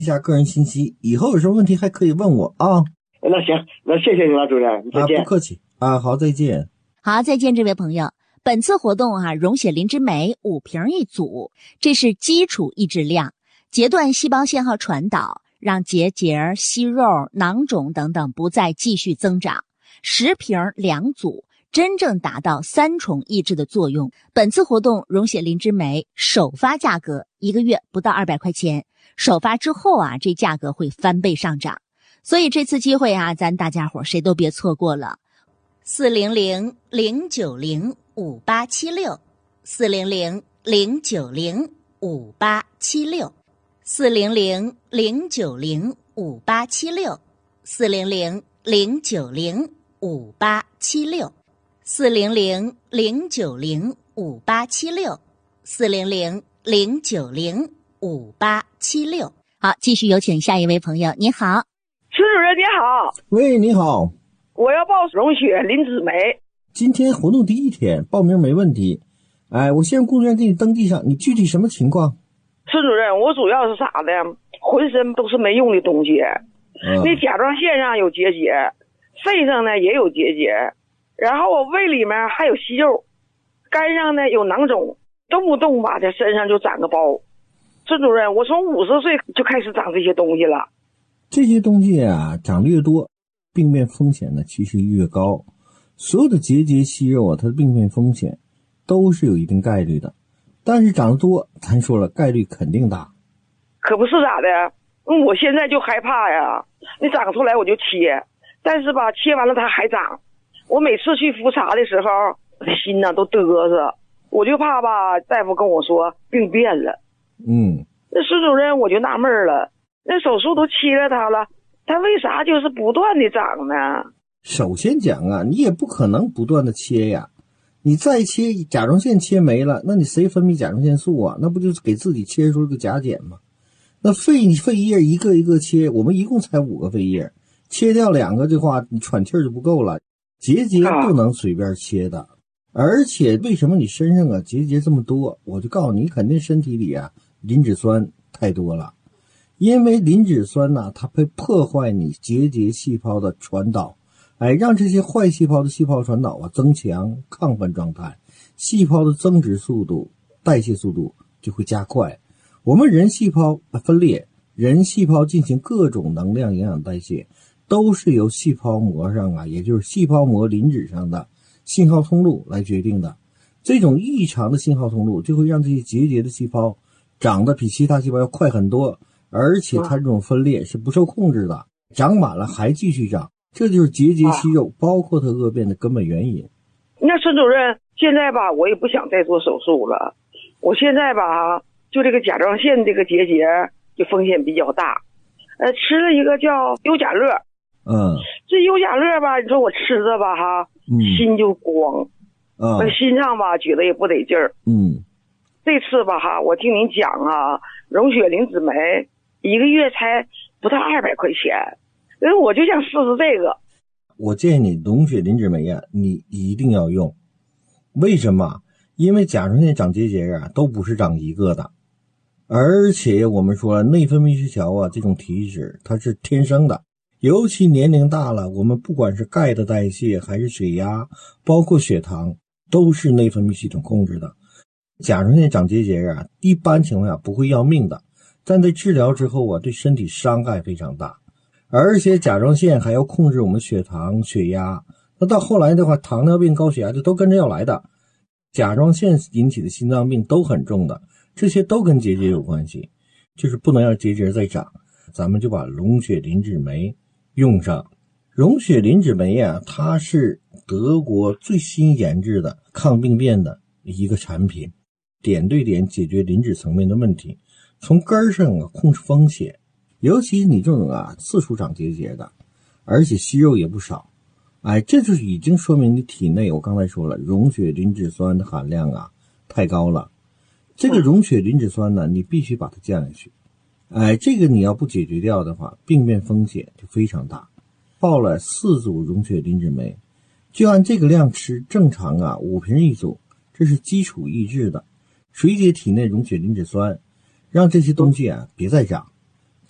一下个人信息，以后有什么问题还可以问我啊。 那行，那谢谢你了，主任，再见。 不客气啊，好，再见。 好，再见，这位朋友。本次活动溶血灵芝酶5瓶一组，这是基础抑制量，截断细胞信号传导，让结节、息肉、囊肿等等不再继续增长。10瓶2组，真正达到3重抑制的作用。本次活动溶血灵芝酶首发价格1个月不到200块钱，首发之后这价格会翻倍上涨。所以这次机会咱大家伙谁都别错过了。400-090-5876，400-090-5876，400-090-5876。好，继续有请下一位朋友。你好， 孙主任你好。 喂，你好， 我要报溶血磷脂酶。 今天活动第一天，报名没问题。我先让工作人员给你登记上，你具体什么情况？ 孙主任，我主要是啥的，浑身都是没用的东西。那甲状腺上有结节，肺上呢也有结节，然后我胃里面还有息肉，肝上呢有囊肿，动不动吧在身上就长个包。孙主任，我从50岁就开始长这些东西了。 这些东西长得越多，病变风险呢其实越高。所有的结节息肉它的病变风险都是有一定概率的，但是长得多，咱说了概率肯定大。 可不是咋的，我现在就害怕呀。你长出来我就切，但是吧切完了它还长。我每次去复查的时候，我的心都嘚瑟，我就怕吧大夫跟我说病变了。那孙主任我就纳闷了，那手术都切了它了，它为啥就是不断的长呢？ 首先讲你也不可能不断的切呀，你再切甲状腺切没了，那你谁分泌甲状腺素啊？那不就是给自己切出个甲减吗？那肺叶一个一个切，我们一共才5个肺叶，切掉2个的话，你喘气儿就不够了。结节不能随便切的，而且为什么你身上结节这么多？我就告诉你，肯定身体里磷脂酸太多了，因为磷脂酸它会破坏你结节细胞的传导。让这些坏细胞的细胞传导增强亢奋状态，细胞的增殖速度、代谢速度就会加快。我们人细胞分裂，人细胞进行各种能量营养代谢，都是由细胞膜上也就是细胞膜磷脂上的信号通路来决定的。这种异常的信号通路就会让这些结节的细胞长得比其他细胞要快很多，而且它这种分裂是不受控制的，长满了还继续长。这就是结节息肉包括它恶变的根本原因。 那孙主任，现在吧我也不想再做手术了，我现在吧就这个甲状腺这个结节就风险比较大，吃了一个叫优甲乐。这优甲乐吧，你说我吃着吧心就慌，心脏吧觉得也不得劲儿。这次吧我听您讲溶血磷脂酶1个月才不到200块钱。我就想试试这个。 我建议你溶血磷脂酶你一定要用。为什么？因为甲状腺长结节都不是长一个的，而且我们说内分泌失调这种体质它是天生的，尤其年龄大了，我们不管是钙的代谢还是血压，包括血糖，都是内分泌系统控制的。甲状腺长结节一般情况下不会要命的，但在治疗之后对身体伤害非常大。而且甲状腺还要控制我们血糖、血压，那到后来的话，糖尿病、高血压就都跟着要来的。甲状腺引起的心脏病都很重的，这些都跟结节有关系，就是不能让结节再长。咱们就把溶血磷脂酶用上。溶血磷脂酶它是德国最新研制的抗病变的一个产品，点对点解决磷脂层面的问题，从根上控制风险。尤其你这种四处长结节的，而且息肉也不少，这就是已经说明你体内，我刚才说了，溶血磷脂酸的含量太高了。这个溶血磷脂酸呢，你必须把它降下去。这个你要不解决掉的话，病变风险就非常大。报了4组溶血磷脂酶，就按这个量吃，正常5瓶一组，这是基础抑制的，水解体内溶血磷脂酸，让这些东西别再长。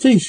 这时